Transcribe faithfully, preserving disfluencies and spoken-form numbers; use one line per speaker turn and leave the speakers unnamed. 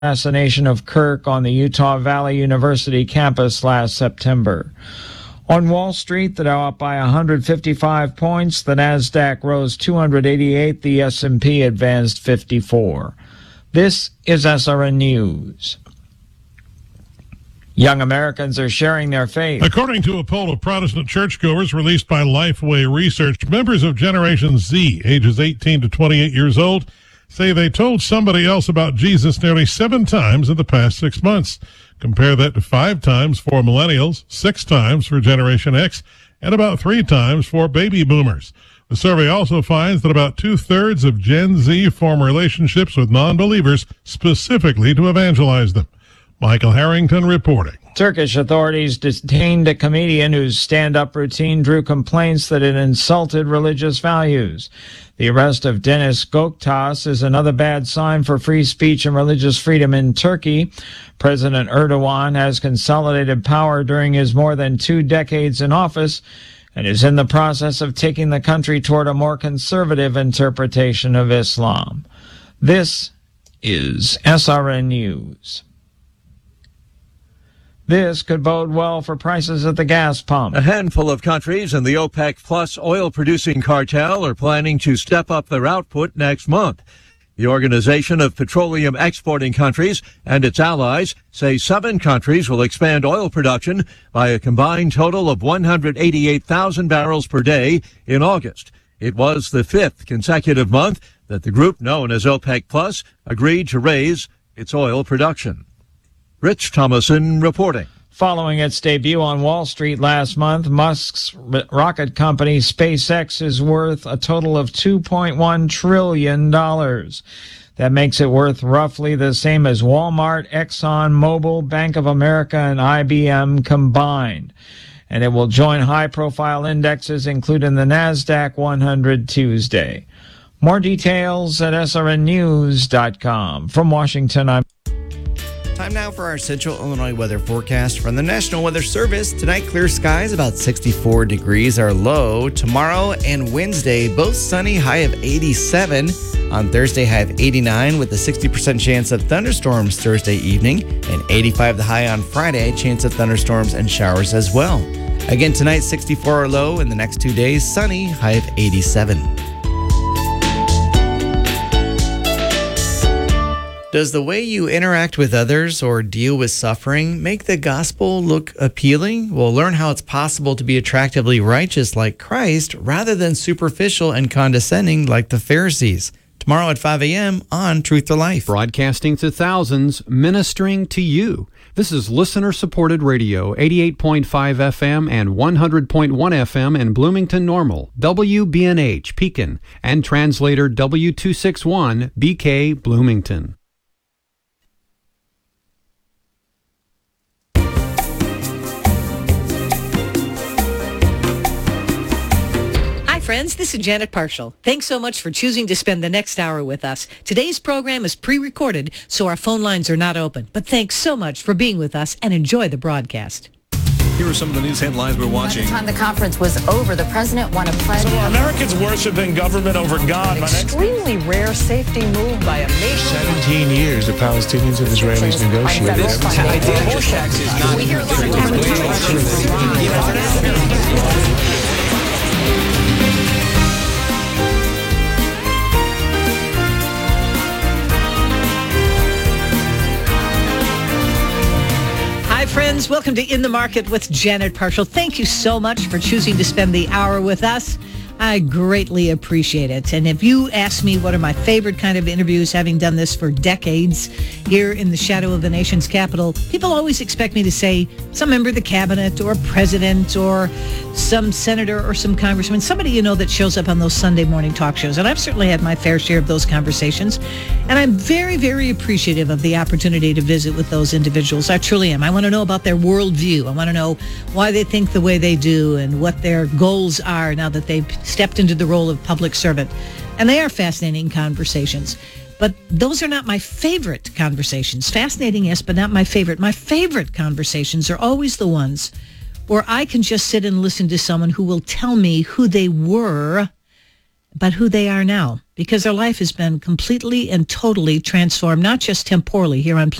assassination of Kirk on the Utah Valley University campus last September. On Wall Street, the Dow up by one hundred fifty-five points, the Nasdaq rose two hundred eighty-eight, the S and P advanced fifty-four. This is S R N News. Young Americans are sharing their faith.
According to a poll of Protestant churchgoers released by Lifeway Research, members of Generation Z, ages eighteen to twenty-eight years old, say they told somebody else about Jesus nearly seven times in the past six months. Compare that to five times for millennials, six times for Generation X, and about three times for baby boomers. The survey also finds that about two-thirds of Gen Z form relationships with non-believers specifically to evangelize them. Michael Harrington reporting.
Turkish authorities detained a comedian whose stand-up routine drew complaints that it insulted religious values. The arrest of Deniz Göktaş is another bad sign for free speech and religious freedom in Turkey. President Erdogan has consolidated power during his more than two decades in office and is in the process of taking the country toward a more conservative interpretation of Islam. This is S R N News. This could bode well for prices at the gas pump.
A handful of countries in the OPEC Plus oil-producing cartel are planning to step up their output next month. The Organization of Petroleum Exporting Countries and its allies say seven countries will expand oil production by a combined total of one hundred eighty-eight thousand barrels per day in August. It was the fifth consecutive month that the group known as OPEC Plus agreed to raise its oil production. Rich Thomason reporting.
Following its debut on Wall Street last month, Musk's rocket company SpaceX is worth a total of two point one trillion dollars. That makes it worth roughly the same as Walmart, Exxon Mobil, Bank of America, and I B M combined. And it will join high-profile indexes, including the NASDAQ one hundred Tuesday. More details at S R N news dot com. From Washington, I'm...
Time now for our Central Illinois weather forecast from the National Weather Service. Tonight, clear skies, about sixty-four degrees are low. Tomorrow and Wednesday, both sunny, high of eighty-seven. On Thursday, high of eighty-nine with a sixty percent chance of thunderstorms Thursday evening. And eighty-five the high on Friday, chance of thunderstorms and showers as well. Again, tonight, sixty-four are low. In the next two days, sunny, high of eighty-seven. Does the way you interact with others or deal with suffering make the gospel look appealing? We'll learn how it's possible to be attractively righteous like Christ rather than superficial and condescending like the Pharisees. Tomorrow at five a.m. on Truth to Life.
Broadcasting to thousands, ministering to you. This is listener-supported radio, eighty-eight point five F M and one hundred point one F M in Bloomington Normal, W B N H Pekin, and translator W two sixty-one B K Bloomington.
Friends, this is Janet Parshall. Thanks so much for choosing to spend the next hour with us. Today's program is pre-recorded, so our phone lines are not open. But thanks so much for being with us and enjoy the broadcast.
Here are some of the news headlines we're watching.
By the time the conference was over, the president won a pledge.
So are Americans worshiping government over God?
An extremely rare safety move by a nation.
seventeen years the Palestinians and Israelis negotiated.
We hear
Hi, friends. Welcome to In the Market with Janet Parshall. Thank you so much for choosing to spend the hour with us. I greatly appreciate it. And if you ask me what are my favorite kind of interviews, having done this for decades here in the shadow of the nation's capital, people always expect me to say some member of the cabinet or president or some senator or some congressman, somebody you know that shows up on those Sunday morning talk shows. And I've certainly had my fair share of those conversations. And I'm very, very appreciative of the opportunity to visit with those individuals. I truly am. I want to know about their worldview. I want to know why they think the way they do and what their goals are now that they've stepped into the role of public servant. And they are fascinating conversations. But those are not my favorite conversations. Fascinating, yes, but not my favorite. My favorite conversations are always the ones where I can just sit and listen to someone who will tell me who they were but who they are now, because their life has been completely and totally transformed, not just temporally here on